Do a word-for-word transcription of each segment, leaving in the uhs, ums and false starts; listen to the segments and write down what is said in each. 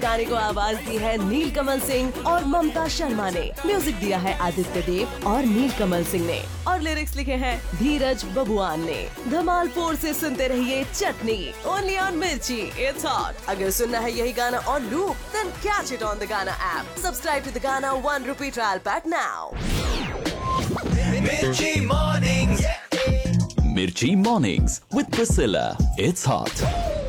गाने को आवाज दी है नीलकमल सिंह और ममता शर्मा ने। म्यूजिक दिया है आदित्य देव और नीलकमल सिंह ने और लिरिक्स लिखे हैं धीरज बबुआन ने। धमाल फोर से सुनते रहिए चटनी ओनली ऑन मिर्ची। It's hot. अगर सुनना है यही गाना on loop, then catch it on the गाना ऐप। सब्सक्राइब टू द गाना one rupee trial pack now. Mirchi Mornings. Mirchi Mornings with Priscilla. It's hot.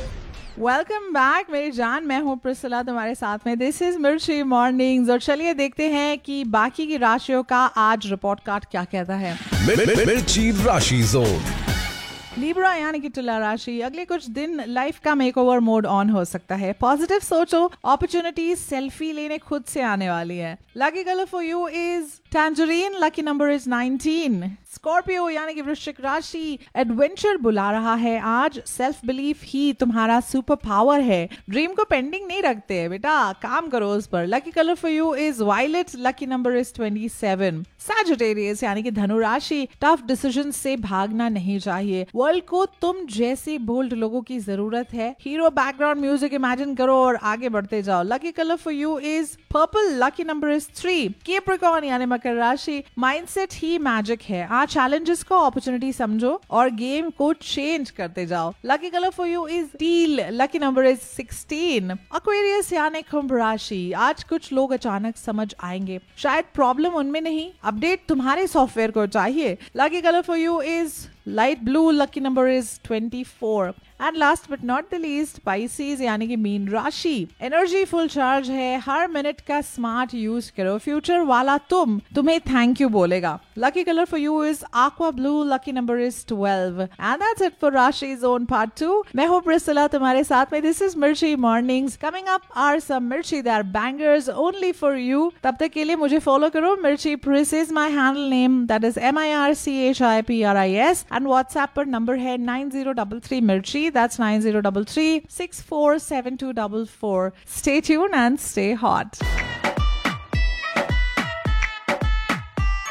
Welcome back मेरी जान, मैं हूँ प्रिसिला तुम्हारे साथ में। दिस इज मिर्ची मॉर्निंग्स और चलिए देखते हैं कि बाकी की राशियों का आज रिपोर्ट कार्ड क्या कहता है। Mirchi Rashi Zone. लिब्रा यानी कि तुला राशि, अगले कुछ दिन लाइफ का मेकओवर मोड ऑन हो सकता है। पॉजिटिव सोचो, अपॉर्चुनिटी सेल्फी लेने खुद से आने वाली है। Lucky colour for you is tangerine, lucky number is nineteen. Scorpio यानी कि वृश्चिक राशि, एडवेंचर बुला रहा है आज। सेल्फ बिलीफ ही तुम्हारा सुपर पावर है। ड्रीम को पेंडिंग नहीं रखते बेटा, काम करो उस पर। Lucky colour for you is violet, lucky number is twenty seven. Sagittarius यानी कि धनु राशि, टफ डिसीजन से भागना नहीं चाहिए। वर्ल्ड को तुम जैसे बोल्ड लोगों की जरूरत है। हीरो बैकग्राउंड म्यूजिक इमेजिन करो और आगे बढ़ते जाओ। Lucky colour for you is purple, lucky number is three. Capricorn यानी मकर राशि, माइंडसेट ही मैजिक है। आज चैलेंजेस को अपॉर्चुनिटी समझो और गेम को चेंज करते जाओ। Lucky colour for you is till, lucky number is sixteen. Aquarius यानी कुंभ राशि, आज कुछ लोग अचानक समझ आएंगे, शायद प्रॉब्लम उनमें नहीं, अपडेट तुम्हारे सॉफ्टवेयर को चाहिए। Lucky colour for you is light blue, lucky number is twenty four. And last but not the least Pisces यानी कि मीन राशि, एनर्जी फुल चार्ज है। हर मिनट का स्मार्ट यूज करो, फ्यूचर वाला तुम तुम्हें थैंक यू बोलेगा। Lucky colour for you is aqua blue, lucky number is twelve. And that's it for Rashi Zone Part two. मैं हूँ प्रिसिला तुम्हारे साथ में। This is Mirchi Mornings. Coming up are some Mirchi that are bangers only for you. तब तक के लिए मुझे फॉलो करो। Mirchi Pris is my handle name. That is M I R C H I P R I S. And WhatsApp पर number है nine zero three three Mirchi. That's nine zero three three six four seven two four four. Stay tuned and stay hot.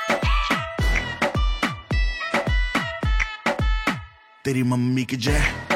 तेरी mummy की जय,